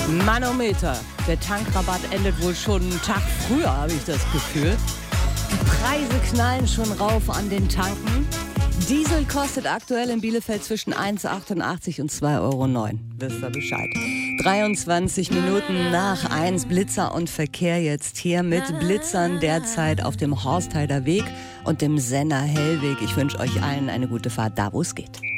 Manometer. Der Tankrabatt endet wohl schon einen Tag früher, habe ich das Gefühl. Die Preise knallen schon rauf an den Tanken. Diesel kostet aktuell in Bielefeld zwischen 1,88 und 2,09 Euro. Wisst ihr Bescheid. 23 Minuten nach 1, Blitzer und Verkehr jetzt hier mit Blitzern derzeit auf dem Horstheider Weg und dem Senner Hellweg. Ich wünsche euch allen eine gute Fahrt, da wo es geht.